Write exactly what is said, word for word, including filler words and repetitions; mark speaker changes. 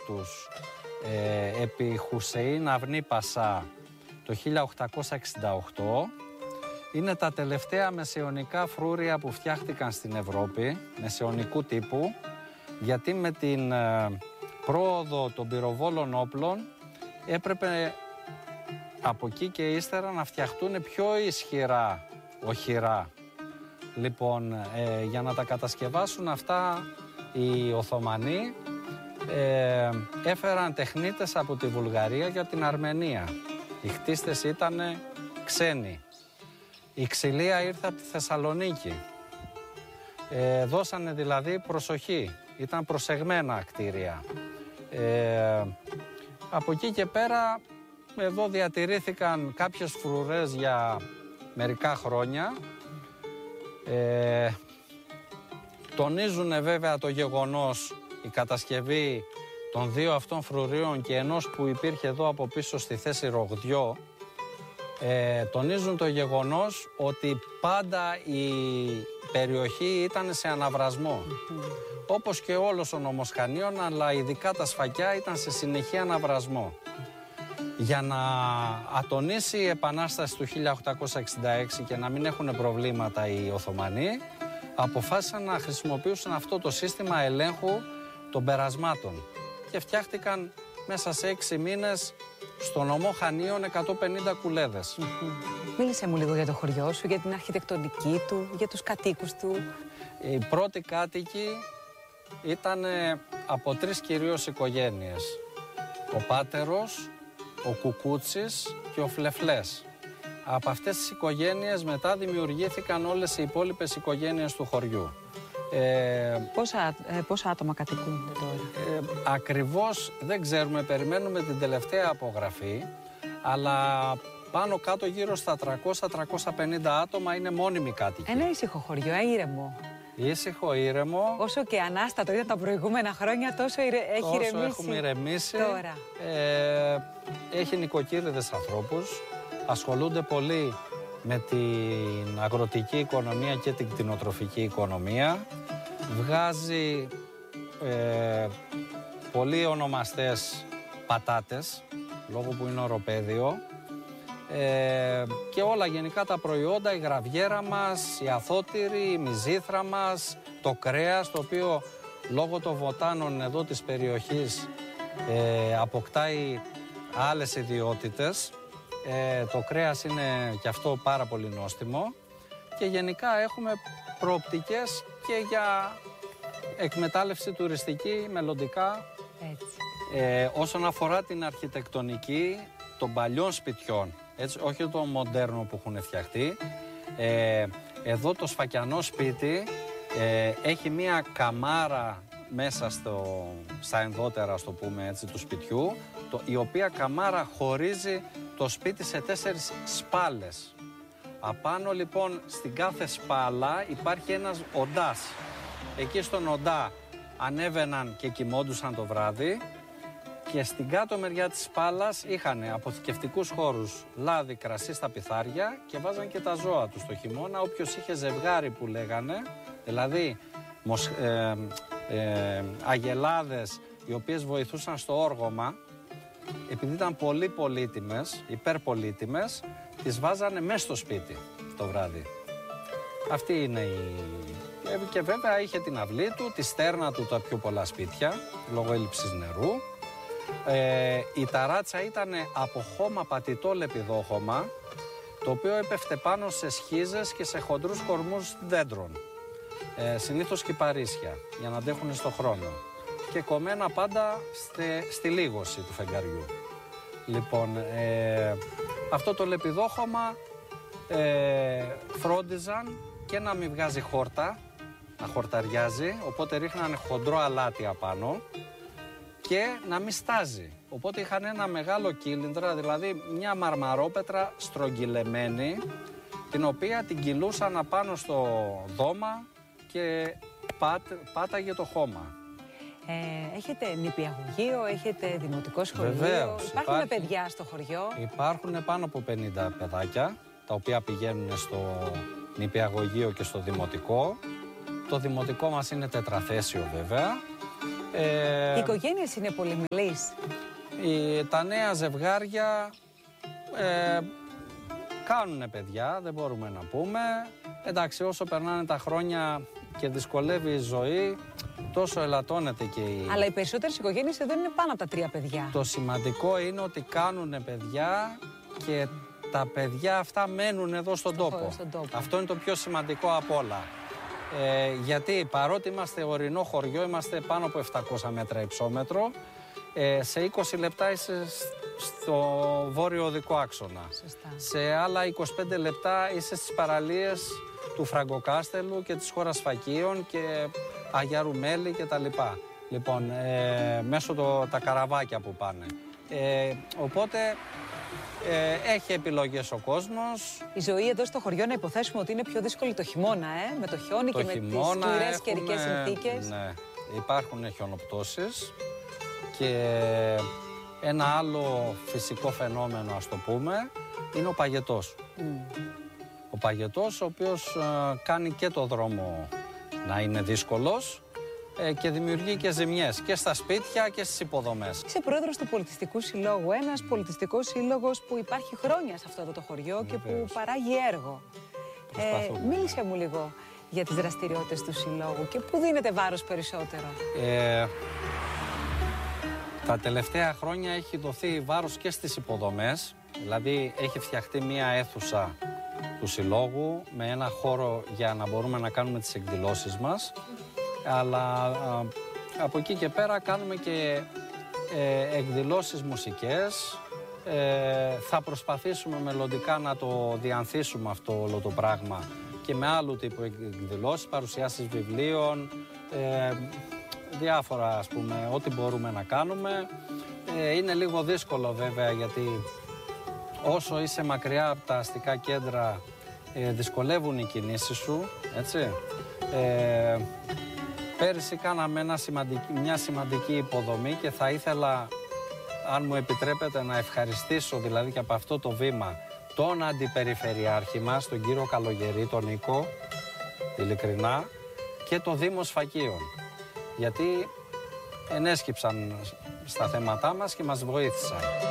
Speaker 1: τους ε, επί Χουσεΐν Αυνή Πασά το χίλια οκτακόσια εξήντα οκτώ. Είναι τα τελευταία μεσαιωνικά φρούρια που φτιάχτηκαν στην Ευρώπη, μεσαιωνικού τύπου, γιατί με την ε, πρόοδο των πυροβόλων όπλων έπρεπε από εκεί και ύστερα να φτιαχτούν πιο ισχυρά οχυρά. Λοιπόν, ε, για να τα κατασκευάσουν αυτά οι Οθωμανοί ε, έφεραν τεχνίτες από τη Βουλγαρία και από την Αρμενία. Οι χτίστες ήταν ξένοι. Η ξυλία ήρθε από τη Θεσσαλονίκη. Ε, δώσανε δηλαδή προσοχή. Ήταν προσεγμένα κτίρια. Ε, από εκεί και πέρα εδώ διατηρήθηκαν κάποιες φρουρές για μερικά χρόνια. Ε, τονίζουν βέβαια το γεγονός η κατασκευή των δύο αυτών φρουρίων και ενός που υπήρχε εδώ από πίσω στη θέση Ρογδιό. Ε, τονίζουν το γεγονός ότι πάντα η περιοχή ήταν σε αναβρασμό. Mm-hmm. Όπως και όλος ο νομός Χανίων, αλλά ειδικά τα σφακιά ήταν σε συνεχή αναβρασμό. Για να ατονίσει η Επανάσταση του χίλια οκτακόσια εξήντα έξι και να μην έχουν προβλήματα οι Οθωμανοί, αποφάσισαν να χρησιμοποιήσουν αυτό το σύστημα ελέγχου των περασμάτων και φτιάχτηκαν μέσα σε έξι μήνες στο νομό Χανίων εκατόν πενήντα κουλέδες.
Speaker 2: Mm-hmm. Μίλησε μου λίγο για το χωριό σου, για την αρχιτεκτονική του, για τους κατοίκους του.
Speaker 1: Οι πρώτοι κάτοικοι ήταν από τρεις κυρίως οικογένειες. Ο Πάτερος, ο Κουκούτσης και ο Φλεφλές. Από αυτές τις οικογένειες μετά δημιουργήθηκαν όλες οι υπόλοιπες οικογένειες του χωριού. Ε,
Speaker 2: πόσα, ε, πόσα άτομα κατοικούν τώρα?
Speaker 1: Ε, ακριβώς δεν ξέρουμε, περιμένουμε την τελευταία απογραφή, αλλά πάνω κάτω γύρω στα τριακόσια με τριακόσια πενήντα άτομα είναι μόνιμοι κάτοικοι.
Speaker 2: Ένα ήσυχο χωριό, ε, ήρεμο.
Speaker 1: Ήσυχο, ήρεμο.
Speaker 2: Όσο και ανάστατο ήταν τα προηγούμενα χρόνια, τόσο ηρε... έχει
Speaker 1: τόσο
Speaker 2: ηρεμήσει.
Speaker 1: έχουμε ηρεμήσει.
Speaker 2: Τώρα.
Speaker 1: Ε, έχει νοικοκύριδες ανθρώπους, ασχολούνται πολύ με την αγροτική οικονομία και την κτηνοτροφική οικονομία. Βγάζει ε, πολλοί ονομαστές πατάτες, λόγω που είναι οροπέδιο. Ε, και όλα γενικά τα προϊόντα, η γραβιέρα μας, η αθώτηρη, η μυζήθρα μας, το κρέας, το οποίο λόγω των βοτάνων εδώ της περιοχής ε, αποκτάει άλλες ιδιότητες. Ε, το κρέας είναι και αυτό πάρα πολύ νόστιμο και γενικά έχουμε προοπτικές και για εκμετάλλευση τουριστική μελλοντικά.
Speaker 2: Έτσι.
Speaker 1: Ε, όσον αφορά την αρχιτεκτονική των παλιών σπιτιών, έτσι, όχι το μοντέρνο που έχουν φτιαχτεί, ε, εδώ το σφακιανό σπίτι ε, έχει μία καμάρα μέσα στο, στα ενδότερα, ας το πούμε έτσι, του σπιτιού, το, η οποία καμάρα χωρίζει το σπίτι σε τέσσερις σπάλες. Απάνω λοιπόν στην κάθε σπάλα υπάρχει ένας οντάς. Εκεί στον οντά ανέβαιναν και κοιμόντουσαν το βράδυ και στην κάτω μεριά της σπάλας είχαν αποθηκευτικούς χώρους, λάδι, κρασί στα πιθάρια και βάζαν και τα ζώα τους το χειμώνα. Όποιος είχε ζευγάρι που λέγανε, δηλαδή μοσ, ε, ε, αγελάδες οι οποίες βοηθούσαν στο όργωμα, επειδή ήταν πολύ πολύτιμες, υπερπολίτιμες, τις βάζανε μέσα στο σπίτι το βράδυ. Αυτή είναι η... Και βέβαια είχε την αυλή του, τη στέρνα του τα πιο πολλά σπίτια, λόγω έλλειψης νερού. Ε, η ταράτσα ήταν από χώμα πατητό λεπιδόχωμα, το οποίο έπεφτε πάνω σε σχίζες και σε χοντρούς κορμούς δέντρων. Ε, συνήθως κυπαρίσια, για να αντέχουν στο χρόνο. Και κομμένα πάντα στη, στη λίγωση του φεγγαριού. Λοιπόν, ε, αυτό το λεπιδόχωμα ε, φρόντιζαν και να μην βγάζει χόρτα, να χορταριάζει, οπότε ρίχνανε χοντρό αλάτι απάνω και να μην στάζει. Οπότε είχαν ένα μεγάλο κύλινδρα, δηλαδή μια μαρμαρόπετρα στρογγυλεμένη, την οποία την κυλούσαν απάνω στο δώμα και πάτ, πάταγε το χώμα.
Speaker 2: Ε, έχετε νηπιαγωγείο, έχετε δημοτικό σχολείο.
Speaker 1: Βεβαίως,
Speaker 2: υπάρχουν
Speaker 1: υπάρχει,
Speaker 2: παιδιά στο χωριό.
Speaker 1: Υπάρχουν πάνω από πενήντα παιδάκια, τα οποία πηγαίνουν στο νηπιαγωγείο και στο δημοτικό. Το δημοτικό μας είναι τετραθέσιο βέβαια. Ε,
Speaker 2: Οι οικογένειες είναι πολυμελείς.
Speaker 1: οι, τα νέα ζευγάρια ε, κάνουν παιδιά, δεν μπορούμε να πούμε. Εντάξει, όσο περνάνε τα χρόνια και δυσκολεύει η ζωή, τόσο ελαττώνεται και η...
Speaker 2: Αλλά οι περισσότερες οικογένειες εδώ είναι πάνω από τα τρία παιδιά.
Speaker 1: Το σημαντικό είναι ότι κάνουν παιδιά και τα παιδιά αυτά μένουν εδώ στον τόπο.
Speaker 2: στον τόπο.
Speaker 1: Αυτό είναι το πιο σημαντικό απ' όλα. Ε, γιατί παρότι είμαστε ορεινό χωριό, είμαστε πάνω από επτακόσια μέτρα υψόμετρο, ε, σε είκοσι λεπτά είσαι στο βόρειο οδικό άξονα.
Speaker 2: Σωστά.
Speaker 1: Σε άλλα είκοσι πέντε λεπτά είσαι στις παραλίες του Φραγκοκάστελου και της χώρας Φακίων και Αγιάρου Μέλη και τα λοιπά. Λοιπόν, ε, μέσω το, τα καραβάκια που πάνε. Ε, οπότε ε, έχει επιλογές ο κόσμος.
Speaker 2: Η ζωή εδώ στο χωριό, να υποθέσουμε ότι είναι πιο δύσκολη το χειμώνα, ε? Με το χιόνι
Speaker 1: Το
Speaker 2: και με τις σκληρές καιρικές συνθήκες.
Speaker 1: Ναι, υπάρχουν χιονοπτώσεις και ένα άλλο φυσικό φαινόμενο, ας το πούμε, είναι ο παγετός.
Speaker 2: Mm.
Speaker 1: Ο παγετός, ο οποίος ε, κάνει και το δρόμο να είναι δύσκολος ε, και δημιουργεί και ζημιές και στα σπίτια και στις υποδομές.
Speaker 2: Είσαι πρόεδρος του Πολιτιστικού Συλλόγου, ένας πολιτιστικός σύλλογος που υπάρχει χρόνια σε αυτό το χωριό. Βεβαίως. Και που παράγει έργο. Ε, μίλησε μου λίγο για τις δραστηριότητες του Συλλόγου και πού δίνεται βάρος περισσότερο.
Speaker 1: Ε, τα τελευταία χρόνια έχει δοθεί βάρος και στις υποδομές, δηλαδή έχει φτιαχτεί μία αίθουσα του Συλλόγου με ένα χώρο για να μπορούμε να κάνουμε τις εκδηλώσεις μας, αλλά α, από εκεί και πέρα κάνουμε και ε, εκδηλώσεις μουσικές. Ε, θα προσπαθήσουμε μελλοντικά να το διανθίσουμε αυτό όλο το πράγμα και με άλλου τύπου εκδηλώσεις, παρουσιάσεις βιβλίων, ε, διάφορα, ας πούμε, ό,τι μπορούμε να κάνουμε. Ε, είναι λίγο δύσκολο βέβαια, γιατί όσο είσαι μακριά από τα αστικά κέντρα ε, δυσκολεύουν οι κινήσεις σου, έτσι. Ε, πέρυσι κάναμε ένα σημαντική, μια σημαντική υποδομή και θα ήθελα, αν μου επιτρέπετε, να ευχαριστήσω δηλαδή και από αυτό το βήμα τον Αντιπεριφερειάρχη μας, τον κύριο Καλογερή, τον Νίκο, ειλικρινά, και το Δήμο Σφακίων, γιατί ενέσκυψαν στα θέματά μας και μας βοήθησαν.